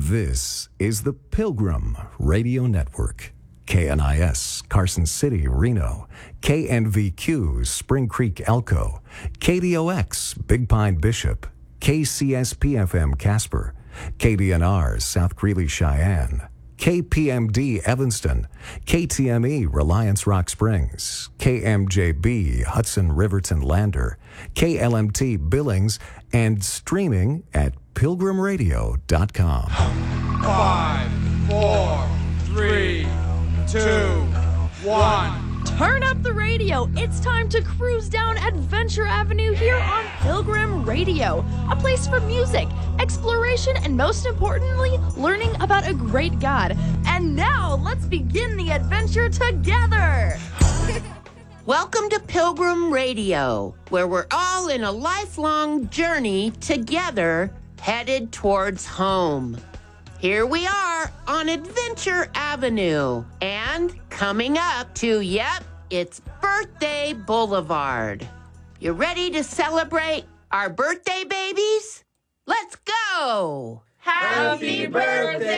This is the Pilgrim Radio Network. KNIS, Carson City, Reno. KNVQ, Spring Creek, Elko. KDOX, Big Pine, Bishop. KCSP-FM, Casper. KDNR, South Greeley, Cheyenne. KPMD, Evanston. KTME, Reliance Rock Springs. KMJB, Hudson Riverton Lander. KLMT, Billings, and streaming at pilgrimradio.com. 5, 4, 3, 2, 1. Turn up the radio. It's time to cruise down Adventure Avenue here on Pilgrim Radio, a place for music, exploration, and most importantly, learning about a great God. And now, let's begin the adventure together. Welcome to Pilgrim Radio, where we're all in a lifelong journey together, headed towards home. Here we are on Adventure Avenue, and coming up to, it's Birthday Boulevard. You ready to celebrate our birthday babies? Let's go! Happy birthday